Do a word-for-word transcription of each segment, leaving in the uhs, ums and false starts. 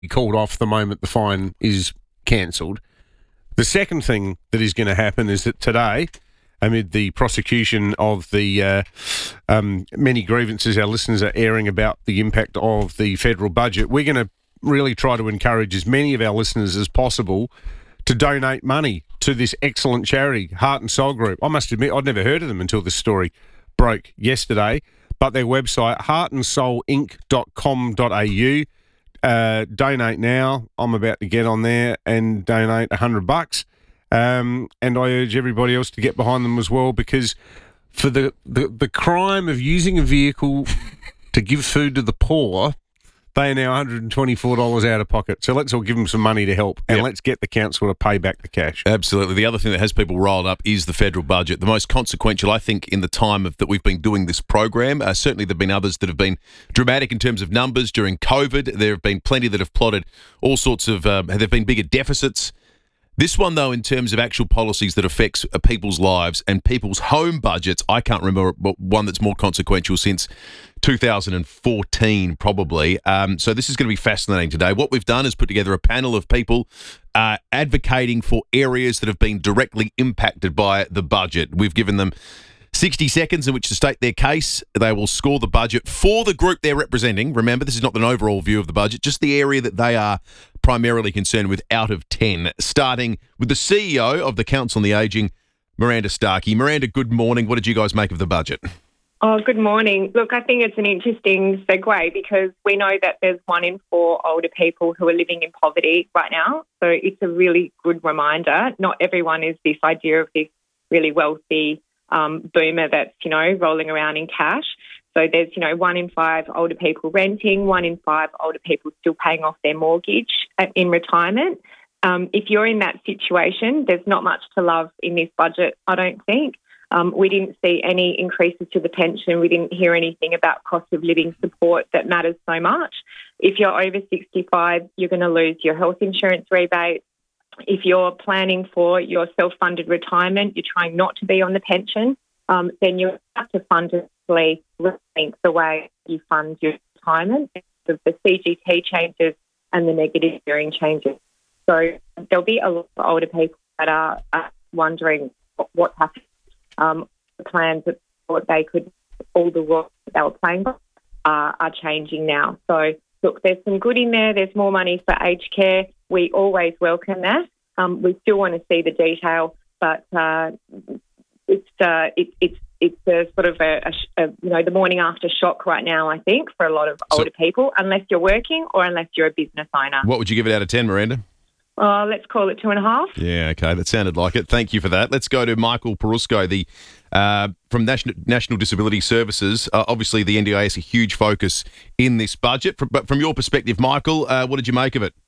called off the moment the fine is cancelled. The second thing that is going to happen is that today, amid the prosecution of the uh, um, many grievances our listeners are airing about the impact of the federal budget, we're going to really try to encourage as many of our listeners as possible to donate money to this excellent charity, Heart and Soul Group. I must admit, I'd never heard of them until this story broke yesterday, but their website, heart and soul inc dot com dot a u. Uh, donate now. I'm about to get on there and donate a hundred bucks. Um, and I urge everybody else to get behind them as well, because for the, the, the crime of using a vehicle to give food to the poor, they are now one hundred twenty-four dollars out of pocket. So let's all give them some money to help, and yep. let's get the council to pay back the cash. Absolutely. The other thing that has people riled up is the federal budget. The most consequential, I think, in the time of that we've been doing this program. Uh, certainly there have been others that have been dramatic in terms of numbers during COVID. There have been plenty that have plotted all sorts of, uh, there have been bigger deficits. This one, though, in terms of actual policies that affects people's lives and people's home budgets, I can't remember one that's more consequential since two thousand fourteen, probably. Um, so this is going to be fascinating today. What we've done is put together a panel of people uh, advocating for areas that have been directly impacted by the budget. We've given them sixty seconds in which to state their case. They will score the budget for the group they're representing. Remember, this is not an overall view of the budget, just the area that they are primarily concerned with out of ten. Starting with the C E O of the Council on the Ageing, Miranda Starkey. Miranda, good morning. What did you guys make of the budget? Oh, good morning. Look, I think it's an interesting segue because we know that there's one in four older people who are living in poverty right now. So it's a really good reminder. Not everyone is this idea of this really wealthy um, boomer that's, you know, rolling around in cash. So there's, you know, one in five older people renting, one in five older people still paying off their mortgage in retirement. Um, if you're in that situation, there's not much to love in this budget, I don't think. Um, we didn't see any increases to the pension. We didn't hear anything about cost of living support that matters so much. If you're over sixty-five, you're going to lose your health insurance rebate. If you're planning for your self-funded retirement, you're trying not to be on the pension, um, then you have to fundamentally rethink the way you fund your retirement because of the C G T changes and the negative gearing changes. So there'll be a lot of older people that are, are wondering what, what happened. Um, the plans that what they could, all the roles that they were playing by uh, are changing now. So, look, there's some good in there. There's more money for aged care. We always welcome that. Um, we still want to see the detail, but uh, it's uh, it, it's it's a sort of a, a, a you know the morning after shock right now. I think for a lot of older so, people, unless you're working or unless you're a business owner. What would you give it out of ten, Miranda? Uh, let's call it two and a half. Yeah, okay, that sounded like it. Thank you for that. Let's go to Michael Perusco, the uh, from National National Disability Services. Uh, obviously, the N D I S a huge focus in this budget. But from your perspective, Michael, uh, what did you make of it?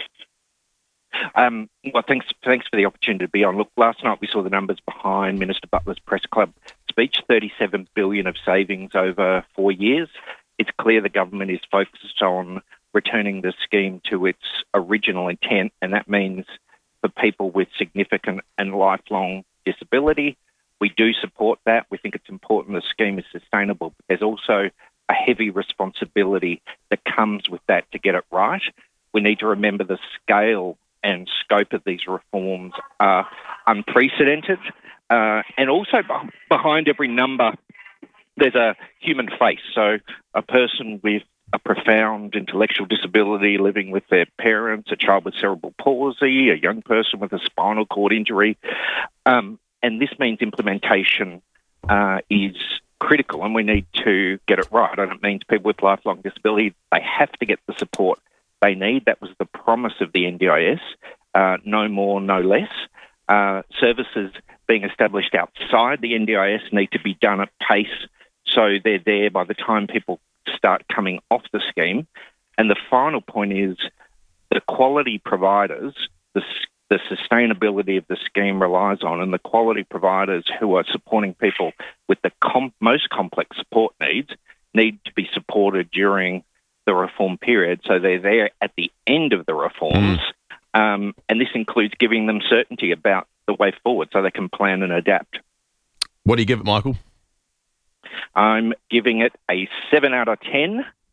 Um, well, thanks thanks for the opportunity to be on. Look, last night we saw the numbers behind Minister Butler's press club speech, thirty-seven billion dollars of savings over four years. It's clear the government is focused on returning the scheme to its original intent, and that means for people with significant and lifelong disability. We do support that. We think it's important the scheme is sustainable, but there's also a heavy responsibility that comes with that to get it right. We need to remember the scale and scope of these reforms are unprecedented, uh, and also b- behind every number there's a human face. So a person with a profound intellectual disability living with their parents, a child with cerebral palsy, a young person with a spinal cord injury. Um, and this means implementation uh, is critical, and we need to get it right. And it means people with lifelong disability, they have to get the support they need. That was the promise of the N D I S, uh, no more, no less. Uh, services being established outside the N D I S need to be done at pace so they're there by the time people start coming off the scheme. And the final point is the quality providers, the, the sustainability of the scheme relies on, and the quality providers who are supporting people with the com- most complex support needs need to be supported during the reform period. So they're there at the end of the reforms. Mm. Um, and this includes giving them certainty about the way forward so they can plan and adapt. What do you give it, Michael? I'm giving it a seven out of ten.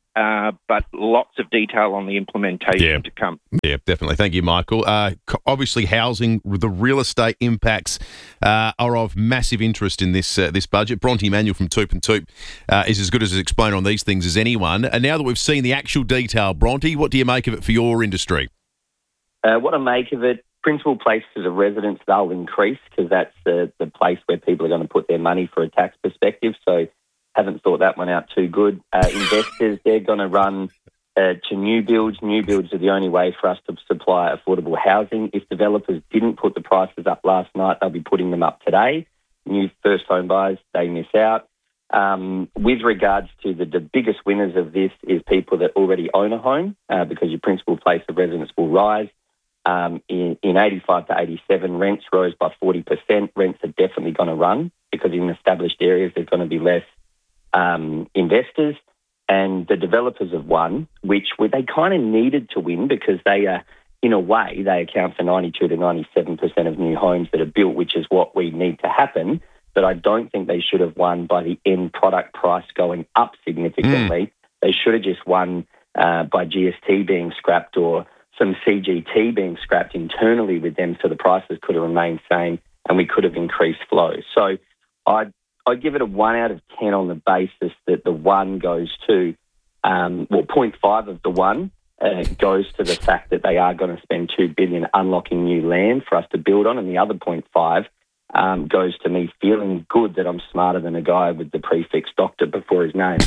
uh, but lots of detail on the implementation Yeah. to come. Yeah, definitely. Thank you, Michael. Uh, co- obviously, housing, the real estate impacts uh, are of massive interest in this uh, this budget. Bronte Manuel from Toop and Toop uh, is as good as an explainer on these things as anyone. And now that we've seen the actual detail, Bronte, what do you make of it for your industry? Uh, what I make of it, principal places of residence, they'll increase because that's the, the place where people are going to put their money for a tax perspective. So haven't thought that one out too good. Uh, investors, they're going to run uh, to new builds. New builds are the only way for us to supply affordable housing. If developers didn't put the prices up last night, they'll be putting them up today. New first home buyers, they miss out. Um, with regards to the, the biggest winners of this is people that already own a home uh, because your principal place of residence will rise. Um, in, in eighty-five to eighty-seven, rents rose by forty percent. Rents are definitely going to run because in established areas there's going to be less um, investors. And the developers have won, which they kind of needed to win because they are, in a way, they account for ninety-two to ninety-seven percent of new homes that are built, which is what we need to happen. But I don't think they should have won by the end product price going up significantly. Mm. They should have just won uh, by G S T being scrapped or some C G T being scrapped internally with them so the prices could have remained same and we could have increased flow. So I'd, I'd give it a one out of ten on the basis that the one goes to, um, well, zero point five of the one uh, goes to the fact that they are going to spend two billion dollars unlocking new land for us to build on, and the other zero point five um, goes to me feeling good that I'm smarter than a guy with the prefix doctor before his name.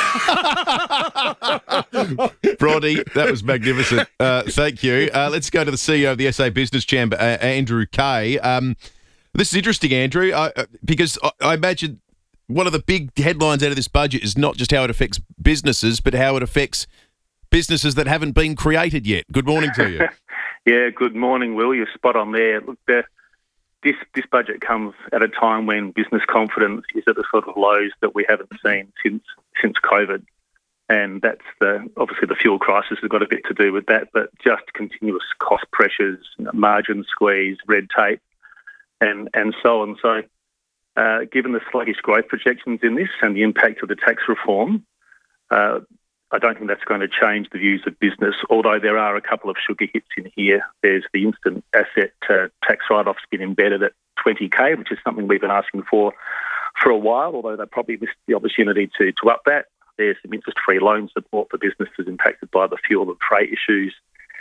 Bronte, that was magnificent. Uh, thank you. Uh, let's go to the C E O of the S A Business Chamber, uh, Andrew Kay. Um, this is interesting, Andrew, uh, because I, I imagine one of the big headlines out of this budget is not just how it affects businesses, but how it affects businesses that haven't been created yet. Good morning to you. Yeah, good morning, Will. You're spot on there. Look, the, this this budget comes at a time when business confidence is at the sort of lows that we haven't seen since since COVID. And that's the obviously the fuel crisis has got a bit to do with that, but just continuous cost pressures, margin squeeze, red tape, and, and so on. So uh, given the sluggish growth projections in this and the impact of the tax reform, uh, I don't think that's going to change the views of business, although there are a couple of sugar hits in here. There's the instant asset uh, tax write-off's been embedded at twenty K, which is something we've been asking for for a while, although they probably missed the opportunity to, to up that. There's some interest-free loan support for businesses impacted by the fuel and freight issues.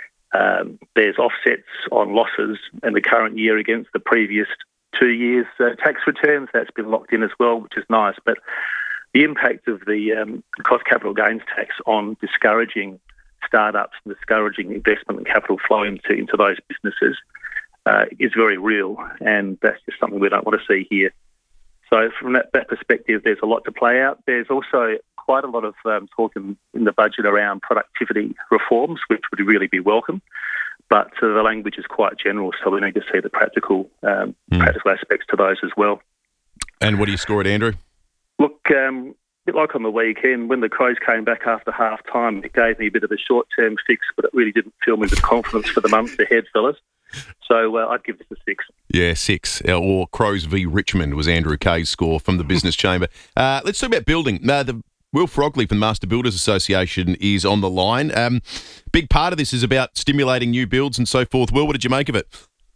Um, there's offsets on losses in the current year against the previous two years' uh, tax returns. That's been locked in as well, which is nice. But the impact of the um, cost capital gains tax on discouraging startups and discouraging investment and capital flow into, into those businesses uh, is very real, and that's just something we don't want to see here. So from that, that perspective, there's a lot to play out. There's also quite a lot of um, talk in, in the budget around productivity reforms, which would really be welcome. But uh, the language is quite general, so we need to see the practical um, mm. practical aspects to those as well. And what do you score it, Andrew? Look, um, a bit like on the weekend, when the Crows came back after half-time, it gave me a bit of a short-term fix, but it really didn't fill me with confidence for the months ahead, fellas. So uh, I'd give this a six. Yeah, six. Or Crows v Richmond was Andrew Kay's score from the Business Chamber. Uh, let's talk about building. Uh, the Will Frogley from the Master Builders Association is on the line. Um, big part of this is about stimulating new builds and so forth. Will, what did you make of it?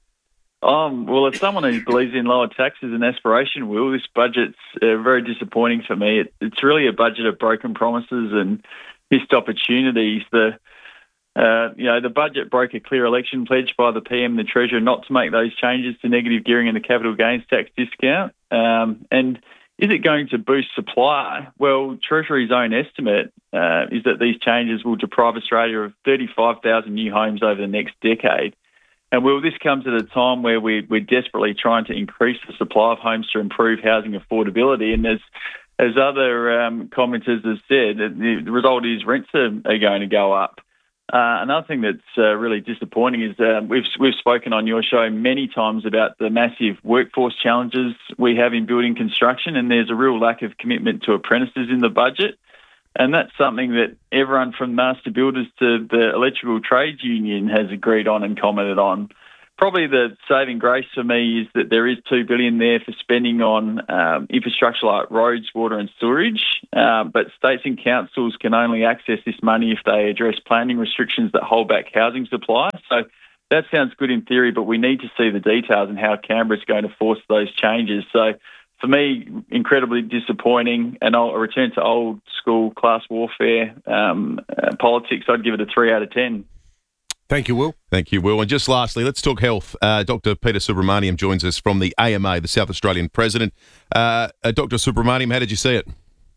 Um, well, as someone who believes in lower taxes and aspiration, Will, this budget's uh, very disappointing for me. It, it's really a budget of broken promises and missed opportunities. The Uh, you know, the budget broke a clear election pledge by the P M and the Treasurer not to make those changes to negative gearing and the capital gains tax discount. Um, and is it going to boost supply? Well, Treasury's own estimate uh, is that these changes will deprive Australia of thirty-five thousand new homes over the next decade. And will this comes at a time where we, we're desperately trying to increase the supply of homes to improve housing affordability? And as as other um, commenters have said, the, the result is rents are, are going to go up. Uh, another thing that's uh, really disappointing is uh, we've we've spoken on your show many times about the massive workforce challenges we have in building construction, and there's a real lack of commitment to apprentices in the budget. And that's something that everyone from master builders to the electrical trades union has agreed on and commented on. probably the saving grace for me is that there is two billion dollars there for spending on um, infrastructure like roads, water and storage, uh, but states and councils can only access this money if they address planning restrictions that hold back housing supply. So that sounds good in theory, but we need to see the details and how Canberra's going to force those changes. So for me, incredibly disappointing, and I'll return to old school class warfare um, uh, politics. I'd give it a three out of ten. Thank you, Will. Thank you, Will. And just lastly, let's talk health. Uh, Doctor Peter Subramaniam joins us from the A M A, the South Australian President. Uh, uh, Doctor Subramaniam, how did you see it?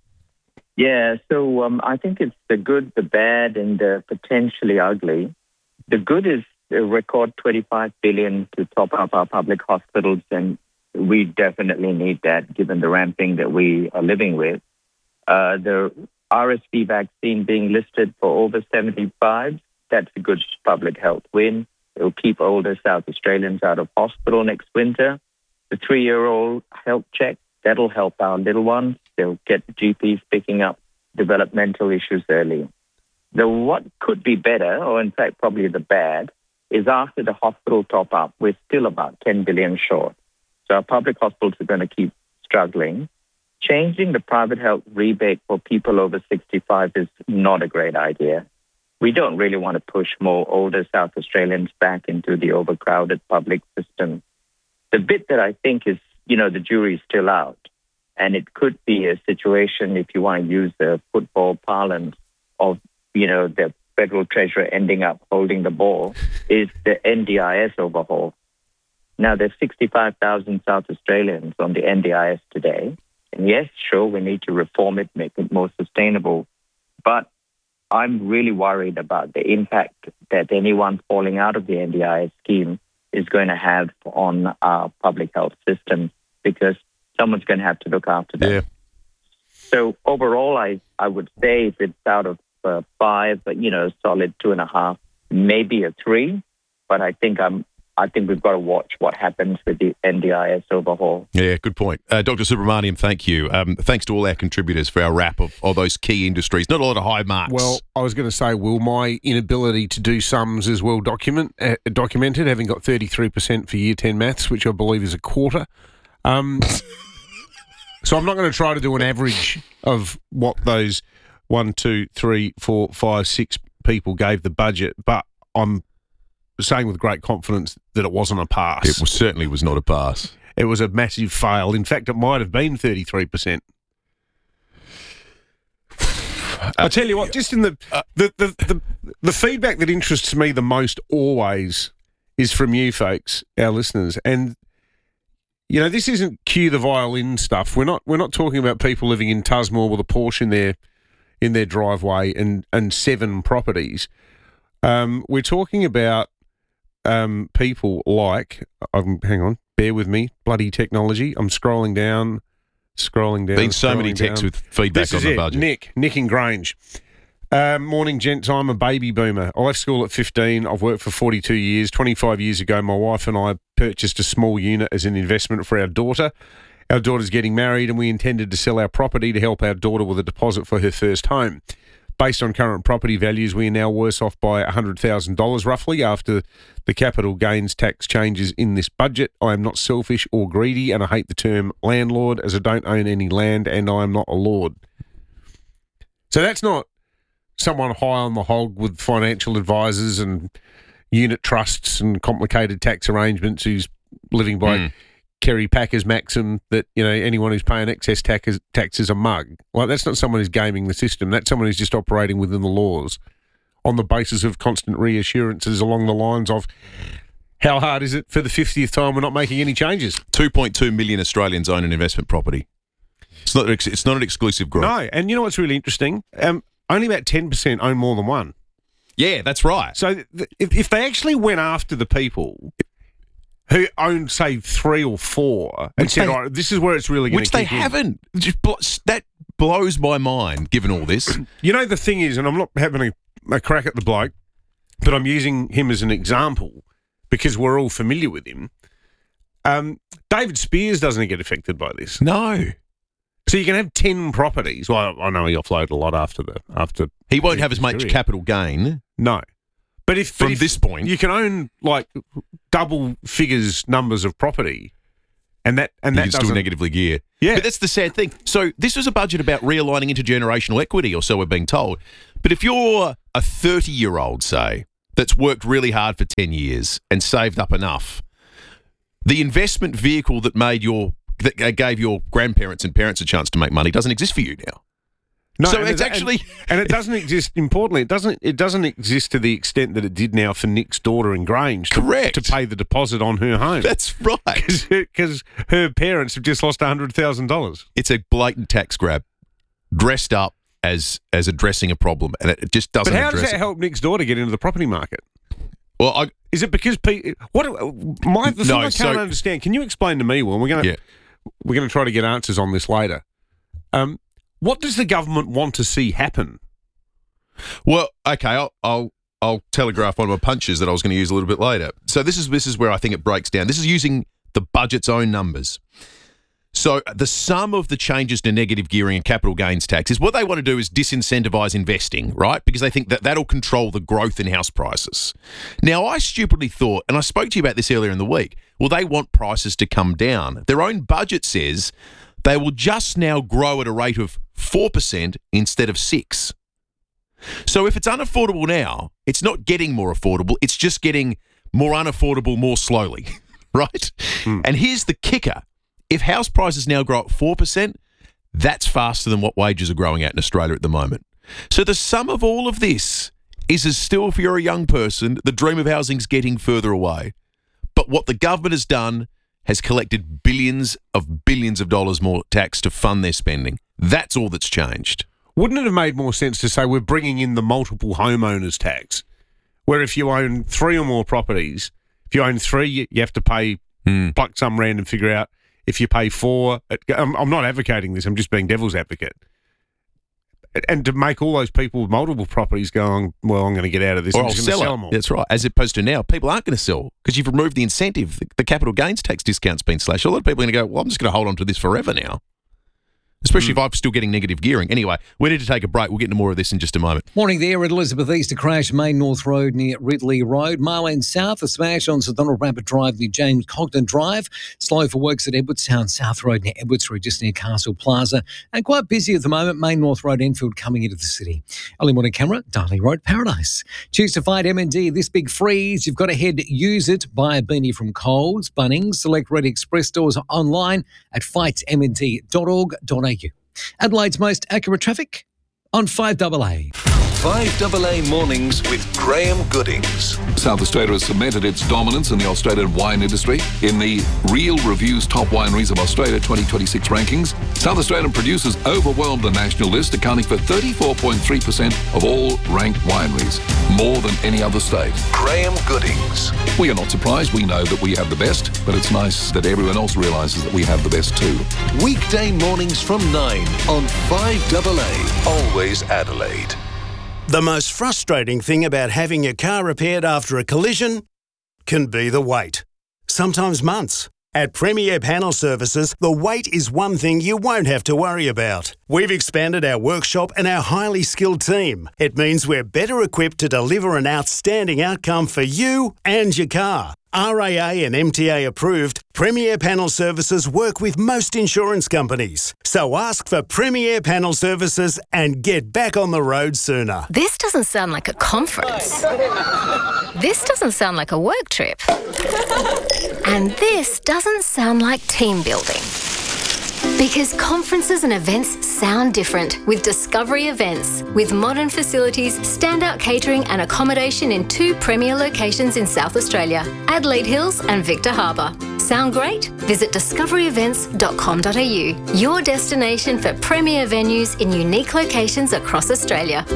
Yeah, so um, I think it's the good, the bad, and the potentially ugly. The good is a record twenty-five billion dollars to top up our public hospitals, and we definitely need that given the ramping that we are living with. Uh, the R S V vaccine being listed for over seventy-five, that's a good public health win. It will keep older South Australians out of hospital next winter. The three-year-old health check, that'll help our little ones. They'll get G Ps picking up developmental issues early. The what could be better, or in fact probably the bad, is after the hospital top-up, we're still about ten billion dollars short. So our public hospitals are going to keep struggling. Changing the private health rebate for people over sixty-five is not a great idea. We don't really want to push more older South Australians back into the overcrowded public system. The bit that I think is, you know, the jury's still out, and it could be a situation, if you want to use the football parlance, of, you know, the Federal Treasurer ending up holding the ball, is the N D I S overhaul. Now, there's sixty-five thousand South Australians on the N D I S today. And yes, sure, we need to reform it, make it more sustainable. But I'm really worried about the impact that anyone falling out of the N D I S scheme is going to have on our public health system, because someone's going to have to look after them. Yeah. So overall, I, I would say if it's out of uh, five, but, you know, solid two and a half, maybe a three. But I think I'm I think we've got to watch what happens with the N D I S overhaul. Yeah, good point. Uh, Doctor Subramaniam, thank you. Um, thanks to all our contributors for our wrap of all those key industries. Not a lot of high marks. Well, I was going to say, Will, my inability to do sums is well document, uh, documented, having got thirty-three percent for Year ten maths, which I believe is a quarter. Um, so I'm not going to try to do an average of what those one, two, three, four, five, six people gave the budget, but I'm saying with great confidence that it wasn't a pass. It was, certainly was not a pass. It was a massive fail. In fact, it might have been thirty-three percent. I tell you what, just in the the, the the the feedback that interests me the most always is from you folks, our listeners. And you know, this isn't cue the violin stuff. We're not we're not talking about people living in Tusmore with a Porsche in their in their driveway and, and seven properties. Um, we're talking about Um, people like, um, hang on, bear with me, bloody technology. I'm scrolling down, scrolling down. Been so scrolling many texts down. with feedback this on is the it. budget. Nick, Nick in Grange. Um, morning, gents. I'm a baby boomer. I left school at fifteen. I've worked for forty-two years. twenty-five years ago, my wife and I purchased a small unit as an investment for our daughter. Our daughter's getting married, and we intended to sell our property to help our daughter with a deposit for her first home. Based on current property values, we are now worse off by one hundred thousand dollars roughly after the capital gains tax changes in this budget. I am not selfish or greedy, and I hate the term landlord, as I don't own any land and I am not a lord. So that's not someone high on the hog with financial advisors and unit trusts and complicated tax arrangements who's living by mm. Kerry Packer's maxim that, you know, anyone who's paying excess tax is, tax is a mug. Like, that's not someone who's gaming the system. That's someone who's just operating within the laws on the basis of constant reassurances along the lines of, how hard is it for the fiftieth time we're not making any changes? two point two million Australians own an investment property. It's not, it's not an exclusive group. No, and you know what's really interesting? Um, only about ten percent own more than one. Yeah, that's right. So th- if, if they actually went after the people who owned, say, three or four, and which said, they, "All right, this is where it's really going to kick in." Which they haven't. Just blo- that blows my mind, given all this. You know, the thing is, and I'm not having a, a crack at the bloke, but I'm using him as an example because we're all familiar with him. Um, David Spears doesn't get affected by this. No. So you can have ten properties. Well, I know he offloaded a lot after the after. He won't have as much capital gain. No. But if from but if this point, you can own like double figures numbers of property, and that and you that can still doesn't- negatively gear. Yeah. But that's the sad thing. So this was a budget about realigning intergenerational equity, or so we're being told. But if you're a thirty-year-old, say, that's worked really hard for ten years and saved up enough, the investment vehicle that made your that gave your grandparents and parents a chance to make money doesn't exist for you now. No, So and it's it- actually- and, and it doesn't exist. Importantly, it doesn't. It doesn't exist to the extent that it did now for Nick's daughter in Grange. To, Correct. to pay the deposit on her home. That's right. Because her parents have just lost a hundred thousand dollars. It's a blatant tax grab, dressed up as as addressing a problem, and it just doesn't. But how does address that it. help Nick's daughter get into the property market? Well, I, Is it because pe- what? My the thing No, I can't so- understand. Can you explain to me? Well, we're going to Yeah. we're going to try to get answers on this later. Um, what does the government want to see happen? Well, okay, I'll, I'll I'll telegraph one of my punches that I was going to use a little bit later. So this is this is where I think it breaks down. This is using the budget's own numbers. So the sum of the changes to negative gearing and capital gains tax is what they want to do is disincentivize investing, right? Because they think that that'll control the growth in house prices. Now, I stupidly thought, and I spoke to you about this earlier in the week, well, they want prices to come down. Their own budget says they will just now grow at a rate of four percent instead of six. So if it's unaffordable now, it's not getting more affordable, it's just getting more unaffordable more slowly, right? Hmm. And here's the kicker. If house prices now grow at four percent, that's faster than what wages are growing at in Australia at the moment. So the sum of all of this is as still, if you're a young person, the dream of housing's getting further away. But what the government has done has collected billions of billions of dollars more tax to fund their spending. That's all that's changed. Wouldn't it have made more sense to say we're bringing in the multiple homeowners tax, where if you own three or more properties, if you own three, you you have to pay, Mm. pluck some random figure out. If you pay four, it, I'm, I'm not advocating this, I'm just being devil's advocate. And to make all those people with multiple properties going, well, I'm going to get out of this, Or I'm I'll just going sell to it. sell them all. That's right. As opposed to now, people aren't going to sell because you've removed the incentive. The, the capital gains tax discount's been slashed. A lot of people are going to go, well, I'm just going to hold on to this forever now. Especially Mm. if I'm still getting negative gearing. Anyway, we need to take a break. We'll get into more of this in just a moment. Morning there at Elizabeth East, a crash, Main North Road near Ridley Road. Marlene South, a smash on St Donald Rabbit Drive near James Cogden Drive. Slow for works at Edwardstown South Road near Edwardsbury, just near Castle Plaza. And quite busy at the moment, Main North Road, Enfield coming into the city. Early morning camera, Darley Road, Paradise. Choose to fight M and D this big freeze. You've got to head use it. Buy a beanie from Coles, Bunnings, select Red Express stores online at fights m n d dot org dot a u. Adelaide's most accurate traffic on five A A. five A A Mornings with Graham Goodings. South Australia has cemented its dominance in the Australian wine industry. In the Real Reviews Top Wineries of Australia twenty twenty-six rankings, South Australian producers overwhelmed the national list, accounting for thirty-four point three percent of all ranked wineries, more than any other state. Graham Goodings. We are not surprised. We know that we have the best, but it's nice that everyone else realises that we have the best too. Weekday mornings from nine on five A A. Always Adelaide. The most frustrating thing about having your car repaired after a collision can be the wait. Sometimes months. At Premier Panel Services, the wait is one thing you won't have to worry about. We've expanded our workshop and our highly skilled team. It means we're better equipped to deliver an outstanding outcome for you and your car. R A A and M T A approved, Premier Panel Services work with most insurance companies. So ask for Premier Panel Services and get back on the road sooner. This doesn't sound like a conference. This doesn't sound like a work trip. And this doesn't sound like team building. Because conferences and events sound different with Discovery Events. With modern facilities, standout catering and accommodation in two premier locations in South Australia, Adelaide Hills and Victor Harbour. Sound great? Visit discovery events dot com dot a u, your destination for premier venues in unique locations across Australia.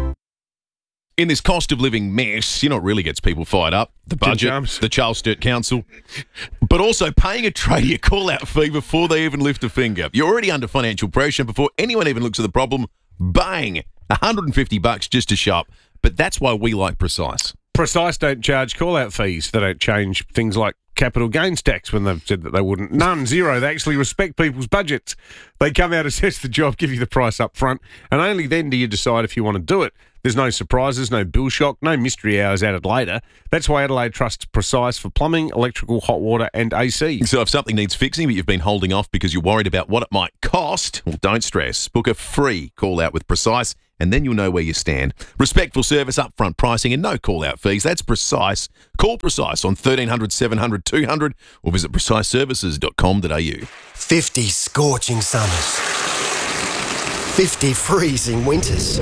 In this cost of living mess, you know what really gets people fired up? The budget, jumps. the Charles Sturt Council, but also paying a tradie a call-out fee before they even lift a finger. You're already under financial pressure before anyone even looks at the problem. Bang! one hundred fifty bucks just to shop. But that's why we like Precise. Precise don't charge call-out fees. They don't change things like capital gains tax when they've said that they wouldn't. None, zero. They actually respect people's budgets. They come out, assess the job, give you the price up front, and only then do you decide if you want to do it. There's no surprises, no bill shock, no mystery hours added later. That's why Adelaide trusts Precise for plumbing, electrical, hot water and A C. So if something needs fixing but you've been holding off because you're worried about what it might cost, well, don't stress. Book a free call-out with Precise and then you'll know where you stand. Respectful service, upfront pricing and no call-out fees. That's Precise. Call Precise on thirteen hundred, seven hundred, two hundred or visit precise services dot com dot a u. fifty scorching summers. fifty freezing winters.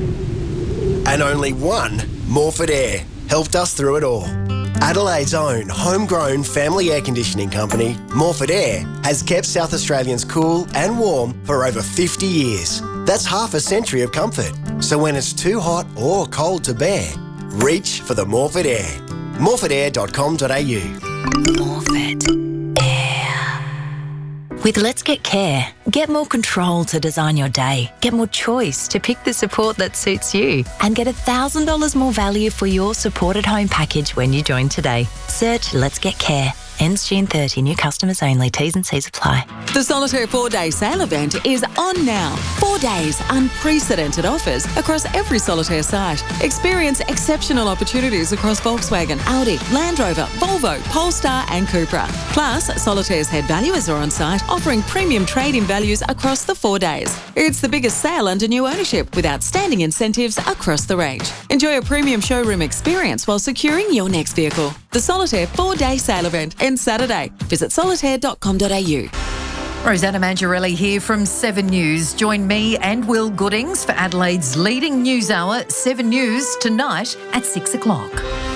And only one Morford Air helped us through it all. Adelaide's own homegrown family air conditioning company, Morford Air, has kept South Australians cool and warm for over fifty years. That's half a century of comfort. So when it's too hot or cold to bear, reach for the Morford Air. morford air dot com dot a u. Morford Air. With Let's Get Care, get more control to design your day, get more choice to pick the support that suits you, and get one thousand dollars more value for your supported home package when you join today. Search Let's Get Care. Ends June thirtieth. New customers only. T's and C's apply. The Solitaire four-day sale event is on now. Four days, unprecedented offers across every Solitaire site. Experience exceptional opportunities across Volkswagen, Audi, Land Rover, Volvo, Polestar and Cupra. Plus, Solitaire's head valuers are on site offering premium trade-in values across the four days. It's the biggest sale under new ownership with outstanding incentives across the range. Enjoy a premium showroom experience while securing your next vehicle. The Solitaire four-day sale event ends Saturday. Visit solitaire dot com dot a u. Rosanna Mangiarelli here from Seven News. Join me and Will Goodings for Adelaide's leading news hour, Seven News, tonight at six o'clock.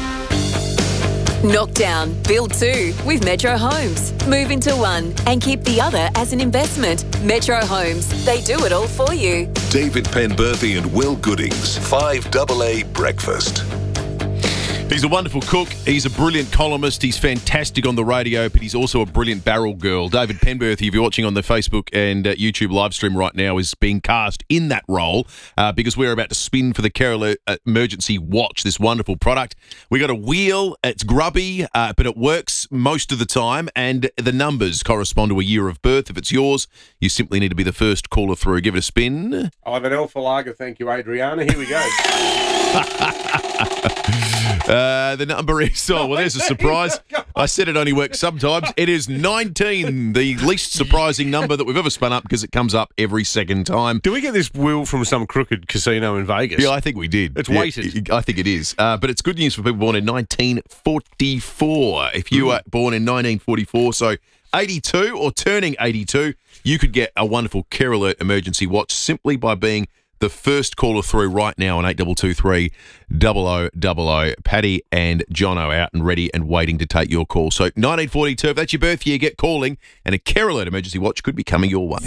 Knock down, build two with Metro Homes. Move into one and keep the other as an investment. Metro Homes, they do it all for you. David Penberthy and Will Goodings, five double A Breakfast. He's a wonderful cook. He's a brilliant columnist. He's fantastic on the radio, but he's also a brilliant barrel girl. David Penberthy, if you're watching on the Facebook and uh, YouTube live stream right now, is being cast in that role uh, because we're about to spin for the Kerala Emergency Watch, this wonderful product. We got a wheel. It's grubby, uh, but it works most of the time, and the numbers correspond to a year of birth. If it's yours, you simply need to be the first caller through. Give it a spin. I have an Alpha Lager. Thank you, Adriana. Here we go. Uh, the number is, oh, well, there's a surprise. I said it only works sometimes. It is nineteen, the least surprising number that we've ever spun up because it comes up every second time. Do we get this wheel from some crooked casino in Vegas? Yeah, I think we did. It's yeah, weighted. I think it is. Uh, but it's good news for people born in nineteen forty-four. If you were born in nineteen forty-four, so eighty-two or turning eighty-two, you could get a wonderful Care Alert emergency watch simply by being the first caller through right now on eight two two three, double oh double oh. Paddy and Jono out and ready and waiting to take your call. So nineteen forty-two, if that's your birth year, get calling, and a Care Alert emergency watch could be coming your way.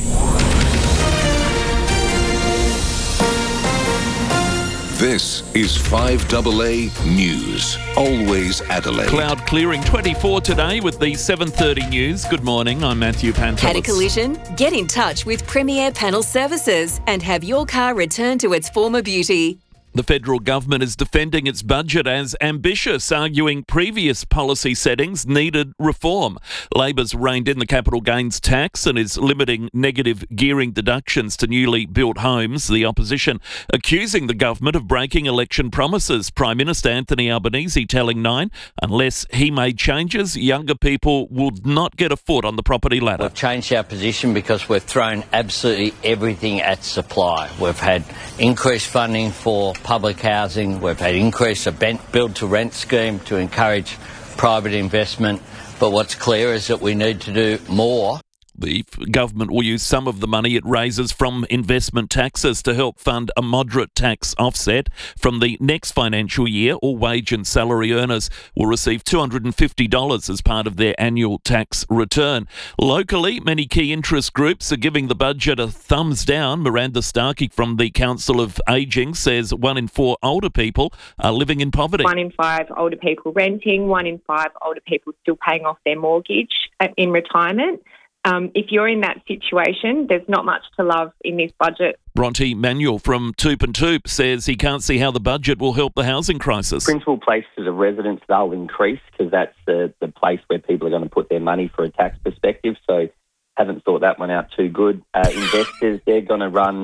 This is five double A News. Always Adelaide. Cloud clearing twenty-four today with the seven thirty news. Good morning, I'm Matthew Pantelis. Had a collision? Get in touch with Premier Panel Services and have your car returned to its former beauty. The federal government is defending its budget as ambitious, arguing previous policy settings needed reform. Labor's reined in the capital gains tax and is limiting negative gearing deductions to newly built homes. The opposition accusing the government of breaking election promises. Prime Minister Anthony Albanese telling Nine, unless he made changes, younger people would not get a foot on the property ladder. We've changed our position because we've thrown absolutely everything at supply. We've had increased funding for public housing. We've had increase of build-to-rent scheme to encourage private investment. But what's clear is that we need to do more. The government will use some of the money it raises from investment taxes to help fund a moderate tax offset. From the next financial year, all wage and salary earners will receive two hundred fifty dollars as part of their annual tax return. Locally, many key interest groups are giving the budget a thumbs down. Miranda Starkey from the Council of Ageing says one in four older people are living in poverty. One in five older people renting, one in five older people still paying off their mortgage in retirement. Um, if you're in that situation, there's not much to love in this budget. Bronte Manuel from Toop and Toop says he can't see how the budget will help the housing crisis. Principal places of residence, they'll increase because that's the, the place where people are going to put their money for a tax perspective. So haven't thought that one out too good. Uh, investors, they're going to run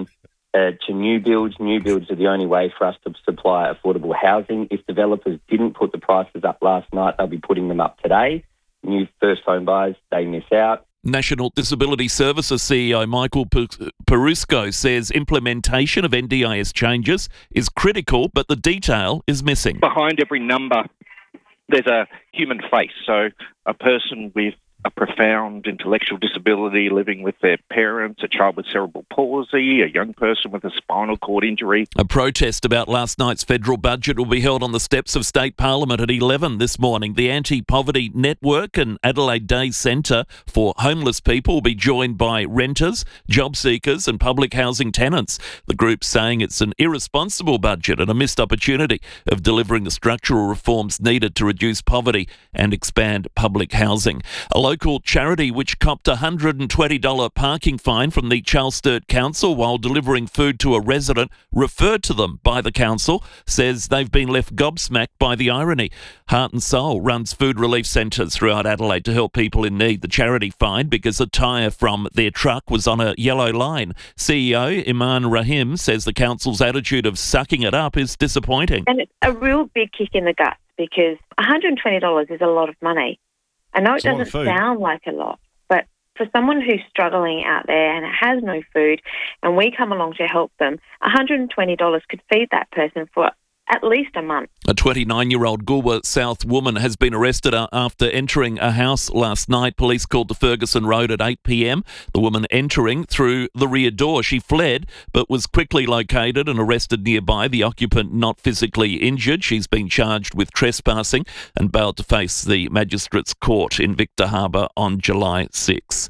uh, to new builds. New builds are the only way for us to supply affordable housing. If developers didn't put the prices up last night, they'll be putting them up today. New first home buyers, they miss out. National Disability Services C E O Michael Perusco says implementation of N D I S changes is critical, but the detail is missing. Behind every number, there's a human face. So a person with a profound intellectual disability living with their parents, a child with cerebral palsy, a young person with a spinal cord injury. A protest about last night's federal budget will be held on the steps of State Parliament at eleven this morning. The Anti-Poverty Network and Adelaide Day Centre for Homeless People will be joined by renters, job seekers and public housing tenants. The group's saying it's an irresponsible budget and a missed opportunity of delivering the structural reforms needed to reduce poverty and expand public housing. A local charity which copped a one hundred twenty dollars parking fine from the Charles Sturt Council while delivering food to a resident referred to them by the council says they've been left gobsmacked by the irony. Heart and Soul runs food relief centres throughout Adelaide to help people in need. The charity fined because a tyre from their truck was on a yellow line. C E O Iman Rahim says the council's attitude of sucking it up is disappointing. And it's a real big kick in the guts because one hundred twenty dollars is a lot of money. I know it doesn't sound like a lot, but for someone who's struggling out there and has no food and we come along to help them, one hundred twenty dollars could feed that person for at least a month. A twenty-nine-year-old Goolwa South woman has been arrested after entering a house last night. Police called to Ferguson Road at eight p.m. The woman entering through the rear door. She fled but was quickly located and arrested nearby. The occupant not physically injured. She's been charged with trespassing and bailed to face the Magistrates Court in Victor Harbor on July sixth.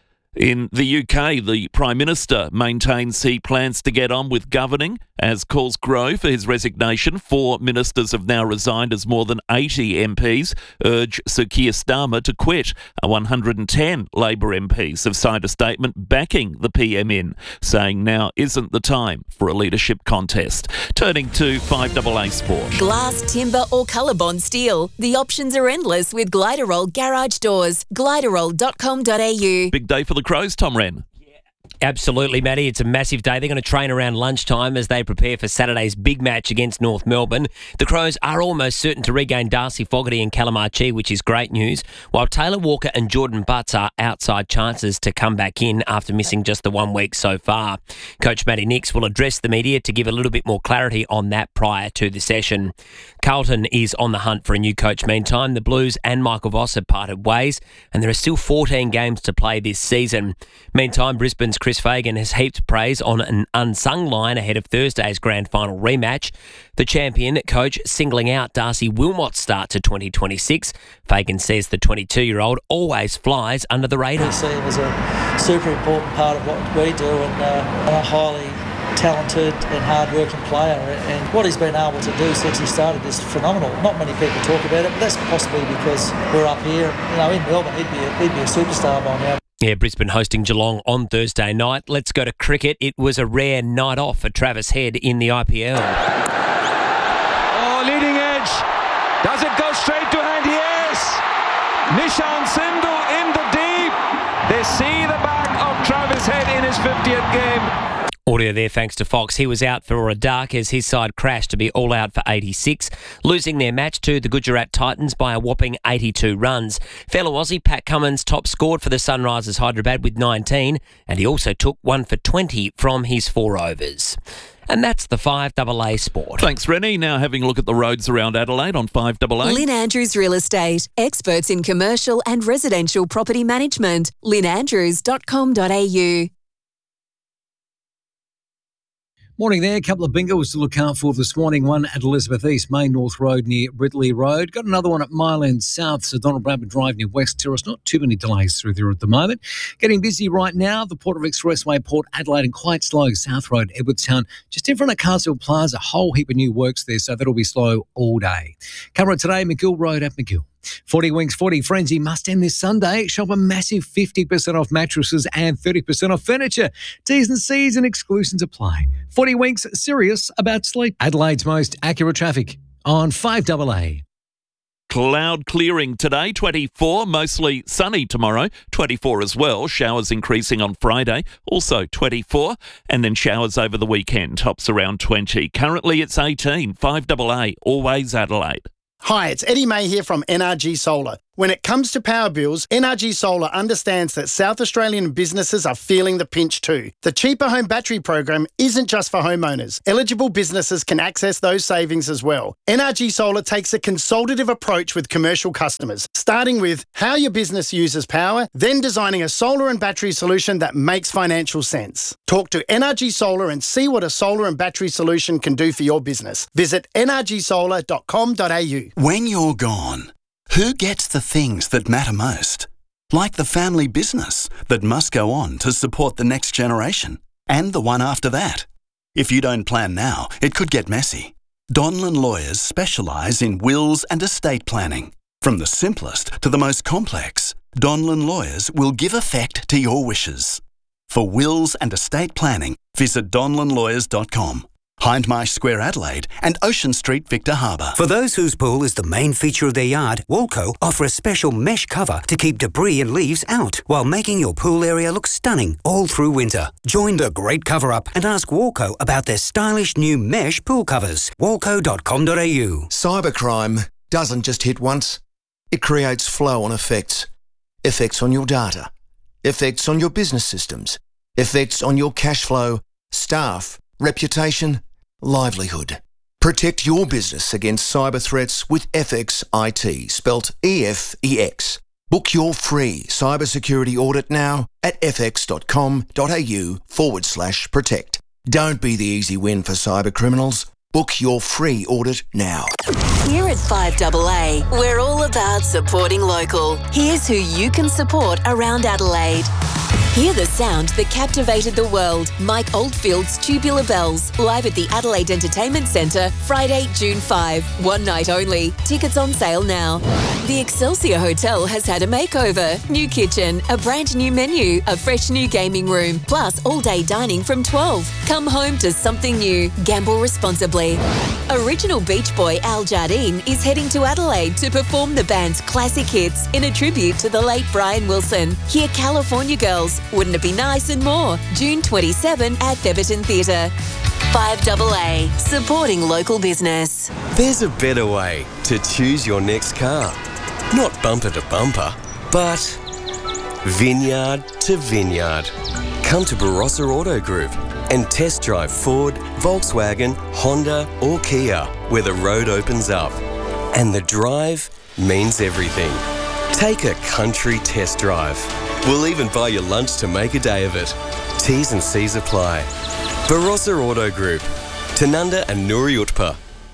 In the U K, the Prime Minister maintains he plans to get on with governing as calls grow for his resignation. Four ministers have now resigned as more than eighty M Ps urge Sir Keir Starmer to quit. one hundred ten Labor M Ps have signed a statement backing the P M in, saying now isn't the time for a leadership contest. Turning to five A A Sport. Glass, timber or ColourBond steel. The options are endless with Gliderol Garage Doors. Gliderol dot com dot a u. Big day for the Crows, Tom Wren. Absolutely, Matty. It's a massive day. They're going to train around lunchtime as they prepare for Saturday's big match against North Melbourne. The Crows are almost certain to regain Darcy Fogarty and Callum Archie, which is great news, while Taylor Walker and Jordan Butts are outside chances to come back in after missing just the one week so far. Coach Matty Nix will address the media to give a little bit more clarity on that prior to the session. Carlton is on the hunt for a new coach meantime. The Blues and Michael Voss have parted ways, and there are still fourteen games to play this season. Meantime, Brisbane's Chris Fagan has heaped praise on an unsung line ahead of Thursday's grand final rematch. The champion coach singling out Darcy Wilmot's start to twenty twenty-six. Fagan says the twenty-two-year-old always flies under the radar. We see him as a super important part of what we do and uh, a highly talented and hard-working player, and what he's been able to do since he started is phenomenal. Not many people talk about it, but that's possibly because we're up here. You know, in Melbourne, he'd be a, he'd be a superstar by now. Yeah, Brisbane hosting Geelong on Thursday night. Let's go to cricket. It was a rare night off for Travis Head in the I P L. Oh, leading edge. Does it go straight to hand? Yes. Nishan Sindhu in the deep. They see the back of Travis Head in his fiftieth game. Audio there thanks to Fox. He was out for a dark as his side crashed to be all out for eighty-six, losing their match to the Gujarat Titans by a whopping eighty-two runs. Fellow Aussie Pat Cummins top scored for the Sunrisers Hyderabad with nineteen, and he also took one for twenty from his four overs. And that's the five A A Sport. Thanks, Rennie. Now having a look at the roads around Adelaide on five A A. Lynn Andrews Real Estate. Experts in commercial and residential property management. lynn andrews dot com dot a u. Morning there. A couple of bingos to look out for this morning. One at Elizabeth East, Main North Road near Ridley Road. Got another one at Mile End South, Sir Donald Bradford Drive near West Terrace. Not too many delays through there at the moment. Getting busy right now, the Port of Expressway, Port Adelaide, and quite slow, South Road, Edwardstown. Just in front of Castle Plaza, a whole heap of new works there, so that'll be slow all day. Cover it today, McGill Road at McGill. forty Winks forty Frenzy must end this Sunday. Shop a massive fifty percent off mattresses and thirty percent off furniture. T's and C's and exclusions apply. forty Winks, serious about sleep. Adelaide's most accurate traffic on five A A. cloud clearing today, twenty-four, mostly sunny tomorrow, twenty-four as well, showers increasing on Friday, also twenty-four, and then showers over the weekend, tops around twenty. Currently it's eighteen, five double A, always Adelaide. Hi, it's Eddie May here from N R G Solar. When it comes to power bills, N R G Solar understands that South Australian businesses are feeling the pinch too. The Cheaper Home Battery program isn't just for homeowners. Eligible businesses can access those savings as well. N R G Solar takes a consultative approach with commercial customers, starting with how your business uses power, then designing a solar and battery solution that makes financial sense. Talk to N R G Solar and see what a solar and battery solution can do for your business. Visit n r g solar dot com dot a u. When you're gone, who gets the things that matter most? Like the family business that must go on to support the next generation and the one after that. If you don't plan now, it could get messy. Donlan Lawyers specialise in wills and estate planning. From the simplest to the most complex, Donlan Lawyers will give effect to your wishes. For wills and estate planning, visit donlan lawyers dot com. Hindmarsh Square, Adelaide, and Ocean Street, Victor Harbour. For those whose pool is the main feature of their yard, Walco offer a special mesh cover to keep debris and leaves out, while making your pool area look stunning all through winter. Join the great cover-up and ask Walco about their stylish new mesh pool covers. walco dot com dot a u. Cybercrime doesn't just hit once. It creates flow-on effects. Effects on your data. Effects on your business systems. Effects on your cash flow, staff, reputation, livelihood. Protect your business against cyber threats with F X I T, spelt E F E X. Book your free cybersecurity audit now at f x dot com dot a u forward slash protect. Don't be the easy win for cyber criminals. Book your free audit now. Here at five double A, we're all about supporting local. Here's who you can support around Adelaide. Hear the sound that captivated the world. Mike Oldfield's Tubular Bells, live at the Adelaide Entertainment Centre, Friday, June fifth. One night only. Tickets on sale now. The Excelsior Hotel has had a makeover. New kitchen, a brand new menu, a fresh new gaming room, plus all-day dining from twelve. Come home to something new. Gamble responsibly. Original Beach Boy Al Jardine is heading to Adelaide to perform the band's classic hits in a tribute to the late Brian Wilson. Hear California Girls, Wouldn't It Be Nice and more, June twenty-seventh at Theberton Theatre. five double A, supporting local business. There's a better way to choose your next car. Not bumper to bumper, but vineyard to vineyard. Come to Barossa Auto Group and test drive Ford, Volkswagen, Honda or Kia, where the road opens up. And the drive means everything. Take a country test drive. We'll even buy you lunch to make a day of it. T's and C's apply. Barossa Auto Group, Tanunda and Nuri Utpa.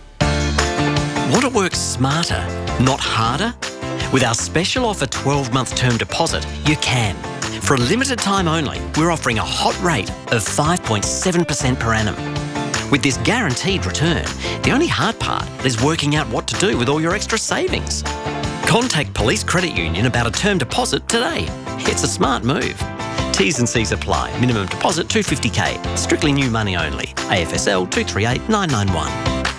Want to work smarter, not harder? With our special offer twelve-month term deposit, you can. For a limited time only, we're offering a hot rate of five point seven percent per annum. With this guaranteed return, the only hard part is working out what to do with all your extra savings. Contact Police Credit Union about a term deposit today. It's a smart move. T's and C's apply. Minimum deposit two hundred fifty k. Strictly new money only. A F S L two three eight nine nine one.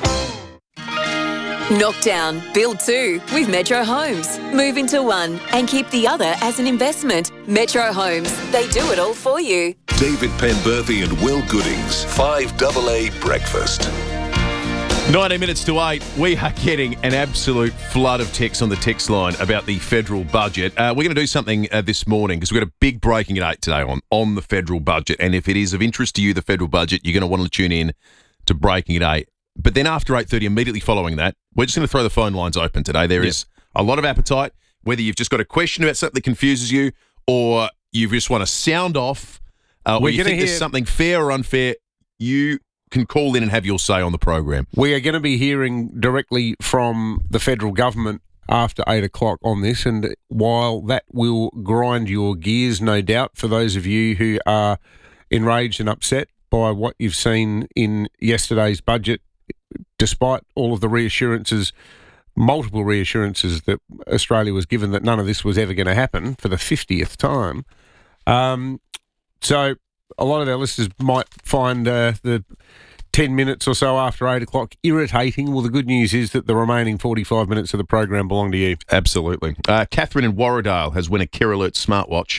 Knock down, build two with Metro Homes. Move into one and keep the other as an investment. Metro Homes, they do it all for you. David Penberthy and Will Goodings, five double A Breakfast. nineteen minutes to eight, we are getting an absolute flood of texts on the text line about the federal budget. Uh, we're going to do something uh, this morning because we've got a big breaking at eight today on, on the federal budget. And if it is of interest to you, the federal budget, you're going to want to tune in to Breaking at eight. But then after eight thirty, immediately following that, we're just going to throw the phone lines open today. There yep. is a lot of appetite, whether you've just got a question about something that confuses you or you just want to sound off uh, or you think hear- there's something fair or unfair, you can call in and have your say on the program. We are going to be hearing directly from the federal government after eight o'clock on this, and while that will grind your gears, no doubt, for those of you who are enraged and upset by what you've seen in yesterday's budget, despite all of the reassurances, multiple reassurances that Australia was given that none of this was ever going to happen for the fiftieth time. Um, so a lot of our listeners might find uh, the ten minutes or so after eight o'clock irritating? Well, the good news is that the remaining forty-five minutes of the program belong to you. Absolutely. Uh, Catherine in Warradale has won a Care Alert smartwatch.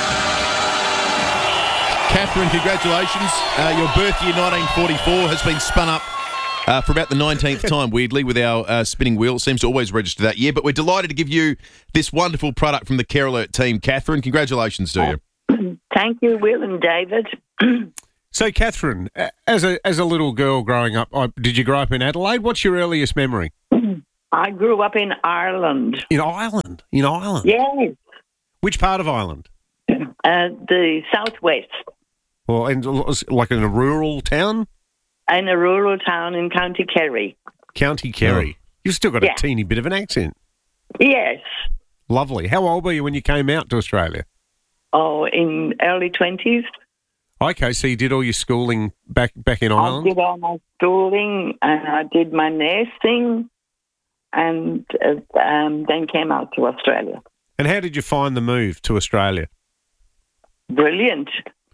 Catherine, congratulations. Uh, your birth year, nineteen forty-four, has been spun up uh, for about the nineteenth time, weirdly, with our uh, spinning wheel. It seems to always register that year. But we're delighted to give you this wonderful product from the Care Alert team. Catherine, congratulations to you. Thank you, Will and David. So, Catherine, as a as a little girl growing up, did you grow up in Adelaide? What's your earliest memory? I grew up in Ireland. In Ireland? In Ireland? Yes. Which part of Ireland? Uh, the southwest. Well, and like in a rural town? In a rural town in County Kerry. County Kerry. Oh. You've still got yeah. a teeny bit of an accent. Yes. Lovely. How old were you when you came out to Australia? Oh, in early twenties. Okay, so you did all your schooling back back in Ireland? I did all my schooling and I did my nursing and uh, um, then came out to Australia. And how did you find the move to Australia? Brilliant.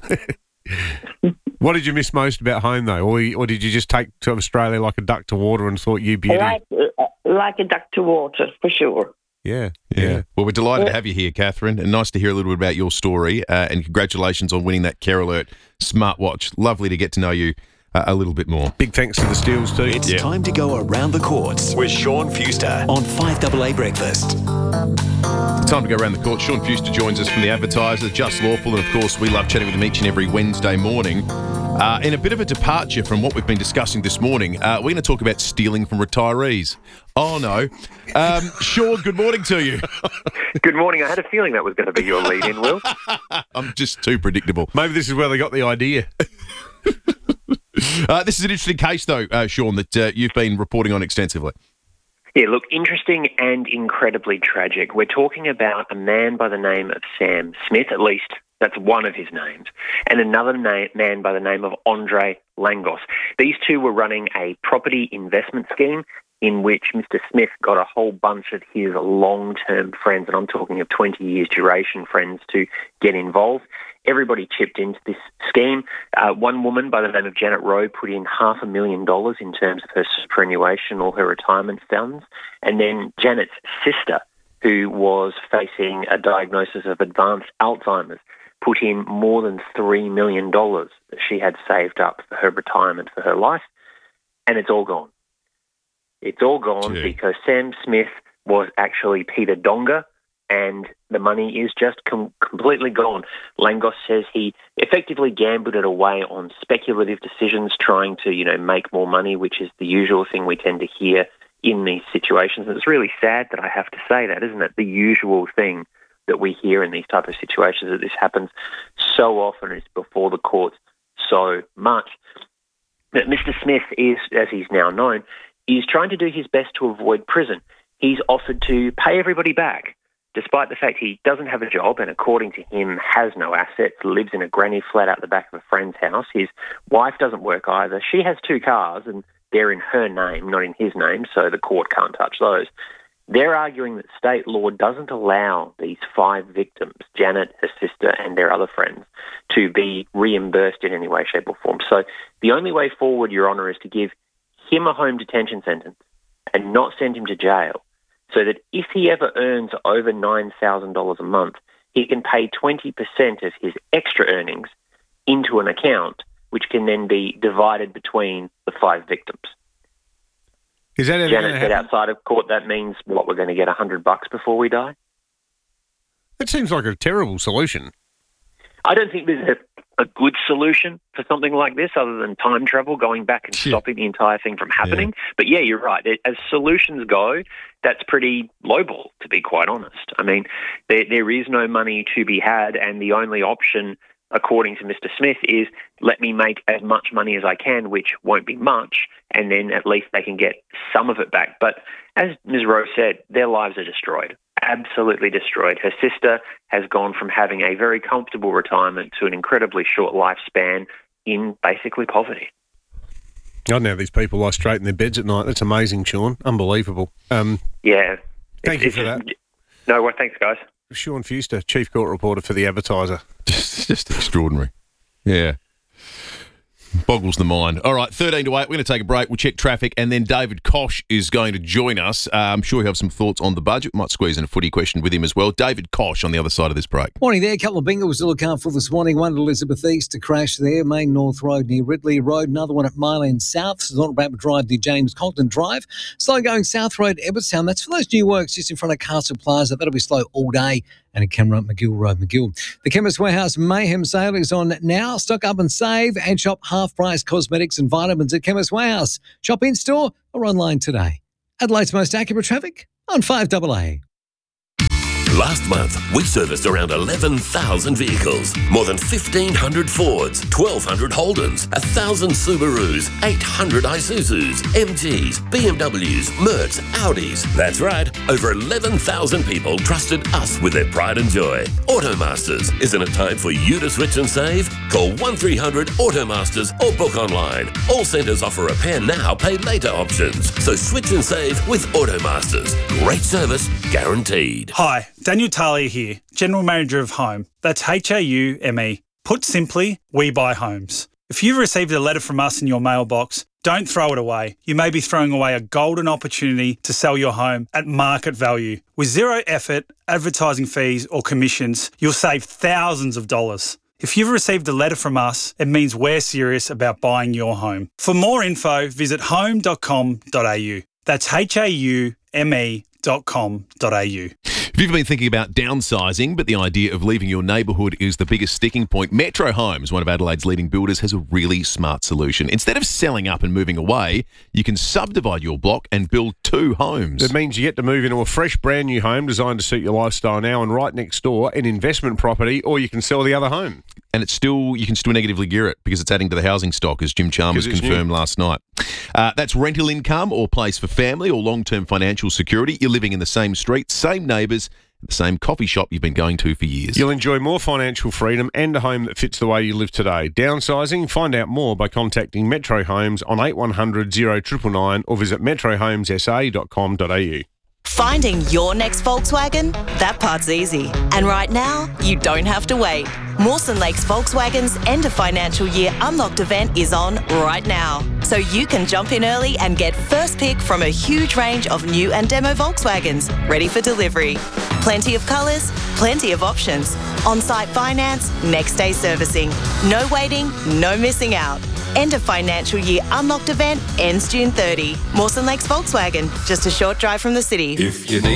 What did you miss most about home, though? Or, or did you just take to Australia like a duck to water and thought you beauty? Like, uh, like a duck to water, for sure. Yeah, yeah. yeah. Well, we're delighted yeah. to have you here, Catherine, and nice to hear a little bit about your story. Uh, and congratulations on winning that Care Alert smartwatch. Lovely to get to know you uh, a little bit more. Big thanks to the Steels too. It's yeah. time to go around the courts with Sean Fuster on five A A Breakfast. Time to go around the court. Sean Fuster joins us from the Advertiser, Just Lawful, and of course we love chatting with him each and every Wednesday morning. Uh, in a bit of a departure from what we've been discussing this morning, uh, we're going to talk about stealing from retirees. Oh, no. Um, Sean, good morning to you. Good morning. I had a feeling that was going to be your lead-in, Will. I'm just too predictable. Maybe this is where they got the idea. uh, this is an interesting case, though, uh, Sean, that uh, you've been reporting on extensively. Yeah, look, interesting and incredibly tragic. We're talking about a man by the name of Sam Smith, at least that's one of his names, and another na- man by the name of Andre Langos. These two were running a property investment scheme in which Mister Smith got a whole bunch of his long-term friends, and I'm talking of twenty years duration friends, to get involved. Everybody chipped into this scheme. Uh, one woman by the name of Janet Rowe put in half a million dollars in terms of her superannuation or her retirement funds. And then Janet's sister, who was facing a diagnosis of advanced Alzheimer's, put in more than three million dollars that she had saved up for her retirement for her life. And it's all gone. It's all gone Gee. because Sam Smith was actually Peter Donga, and the money is just com- completely gone. Langos says he effectively gambled it away on speculative decisions, trying to, you know, make more money, which is the usual thing we tend to hear in these situations. And it's really sad that I have to say that, isn't it? The usual thing that we hear in these type of situations, that this happens so often, it's before the courts so much. But Mister Smith is, as he's now known, is trying to do his best to avoid prison. He's offered to pay everybody back, despite the fact he doesn't have a job and, according to him, has no assets, lives in a granny flat out the back of a friend's house. His wife doesn't work either. She has two cars and they're in her name, not in his name, so the court can't touch those. They're arguing that state law doesn't allow these five victims, Janet, her sister, and their other friends, to be reimbursed in any way, shape or form. So the only way forward, Your Honour, is to give him a home detention sentence and not send him to jail, so that if he ever earns over nine thousand dollars a month, he can pay twenty percent of his extra earnings into an account, which can then be divided between the five victims. Is that ever Janet said outside of court that means, what, we're going to get a hundred bucks before we die? That seems like a terrible solution. I don't think there's a, a good solution for something like this other than time travel, going back and Shit. stopping the entire thing from happening. Yeah. But yeah, you're right. As solutions go, that's pretty lowball, to be quite honest. I mean, there, there is no money to be had, and the only option, according to Mister Smith, is let me make as much money as I can, which won't be much, and then at least they can get some of it back. But as Miz Rowe said, their lives are destroyed. Absolutely destroyed. Her sister has gone from having a very comfortable retirement to an incredibly short lifespan in basically poverty. I don't know how these people lie straight in their beds at night. That's amazing, Sean. Unbelievable. Um, yeah. Thank it's, you for it's, that. No, well, thanks, guys. Sean Fuster, Chief Court Reporter for The Advertiser. Just, just extraordinary. Yeah. Boggles the mind. All right, thirteen to eight. We're going to take a break. We'll check traffic, and then David Koch is going to join us. Uh, I'm sure he'll have some thoughts on the budget. Might squeeze in a footy question with him as well. David Koch on the other side of this break. Morning there. A couple of bingos to look out for this morning. One at Elizabeth East, a crash there. Main North Road near Ridley Road. Another one at Mile End South, St Rabbit Drive near James Cogden Drive. Slow going South Road, Edwardstown. That's for those new works just in front of Castle Plaza. That'll be slow all day. And at Cameron McGill Road, McGill. The Chemist Warehouse Mayhem sale is on now. Stock up and save and shop half-price cosmetics and vitamins at Chemist Warehouse. Shop in-store or online today. Adelaide's most accurate traffic on five double A. Last month, we serviced around eleven thousand vehicles. More than fifteen hundred Fords, twelve hundred Holdens, one thousand Subarus, eight hundred Isuzus, M Gs, B M Ws, Mercs, Audis. That's right, over eleven thousand people trusted us with their pride and joy. Automasters, isn't it time for you to switch and save? Call one three hundred Automasters or book online. All centres offer repair now, pay later options. So switch and save with Automasters. Great service, guaranteed. Hi, Daniel Talia here, General Manager of Home. That's H A U M E. Put simply, we buy homes. If you've received a letter from us in your mailbox, don't throw it away. You may be throwing away a golden opportunity to sell your home at market value. With zero effort, advertising fees or commissions, you'll save thousands of dollars. If you've received a letter from us, it means we're serious about buying your home. For more info, visit home dot com dot a u. That's H A U M E dot com dot a u. If you've been thinking about downsizing, but the idea of leaving your neighbourhood is the biggest sticking point, Metro Homes, one of Adelaide's leading builders, has a really smart solution. Instead of selling up and moving away, you can subdivide your block and build two homes. It means you get to move into a fresh, brand new home designed to suit your lifestyle now, and right next door, an investment property, or you can sell the other home. And it's still, you can still negatively gear it because it's adding to the housing stock, as Jim Chalmers confirmed new. last night. Uh, that's rental income or place for family or long-term financial security. You're living in the same street, same neighbours, the same coffee shop you've been going to for years. You'll enjoy more financial freedom and a home that fits the way you live today. Downsizing? Find out more by contacting Metro Homes on eight one hundred, oh nine nine nine or visit metro homes s a dot com dot a u. Finding your next Volkswagen? That part's easy. And right now, you don't have to wait. Mawson Lakes Volkswagen's end of financial year unlocked event is on right now. So you can jump in early and get first pick from a huge range of new and demo Volkswagens ready for delivery. Plenty of colours, plenty of options. On-site finance, next day servicing. No waiting, no missing out. End of financial year unlocked event ends June thirtieth. Mawson Lakes Volkswagen, just a short drive from the city. If you need